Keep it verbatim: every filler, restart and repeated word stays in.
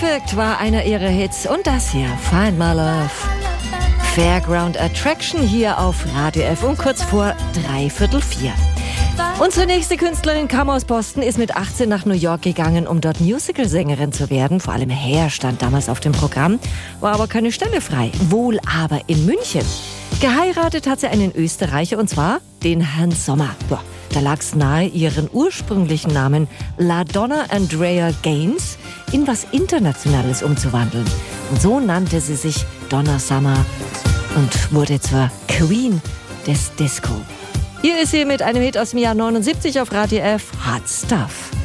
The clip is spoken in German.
Perfect war einer ihrer Hits und das hier, Find My Love. Fairground Attraction hier auf Radio F um kurz vor dreiviertel vier. Unsere nächste Künstlerin kam aus Boston, ist mit achtzehn nach New York gegangen, um dort Musical-Sängerin zu werden. Vor allem Hair stand damals auf dem Programm, war aber keine Stelle frei. Wohl aber in München. Geheiratet hat sie einen Österreicher und zwar den Herrn Sommer. Boah, da lag es nahe, ihren ursprünglichen Namen LaDonna Andrea Gaines in was Internationales umzuwandeln. Und so nannte sie sich Donna Summer und wurde zur Queen des Disco. Hier ist sie mit einem Hit aus dem Jahr neunundsiebzig auf Radio F, Hot Stuff.